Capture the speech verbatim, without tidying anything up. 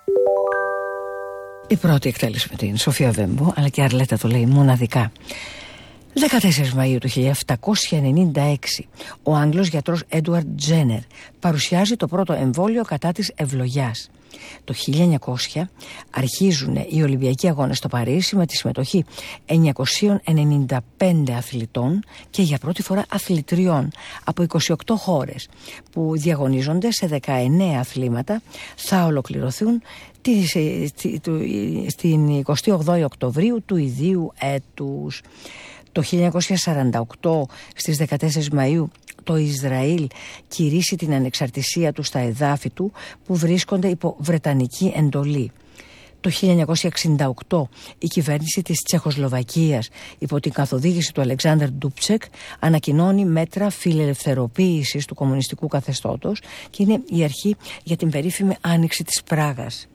Η πρώτη εκτέλεση με την Σοφία Βέμπο, αλλά και η Αρλέτα το λέει μοναδικά. δεκατέσσερις Μαΐου του χίλια επτακόσια ενενήντα έξι, ο Άγγλος γιατρός Έντουαρντ Τζένερ παρουσιάζει το πρώτο εμβόλιο κατά της ευλογιάς. Το χίλια εννιακόσια αρχίζουν οι Ολυμπιακοί Αγώνες στο Παρίσι με τη συμμετοχή εννιακόσια ενενήντα πέντε αθλητών και για πρώτη φορά αθλητριών από είκοσι οκτώ χώρες που διαγωνίζονται σε δεκαεννέα αθλήματα. Θα ολοκληρωθούν στην εικοστή όγδοη Οκτωβρίου του ιδίου έτους. Το χίλια εννιακόσια σαράντα οκτώ στις δεκατέσσερις Μαΐου το Ισραήλ κηρύσσει την ανεξαρτησία του στα εδάφη του που βρίσκονται υπό βρετανική εντολή. Το χίλια εννιακόσια εξήντα οκτώ η κυβέρνηση της Τσεχοσλοβακίας υπό την καθοδήγηση του Αλεξάνδρ Ντούπτσεκ ανακοινώνει μέτρα φιλελευθεροποίησης του κομμουνιστικού καθεστώτος και είναι η αρχή για την περίφημη άνοιξη της Πράγας.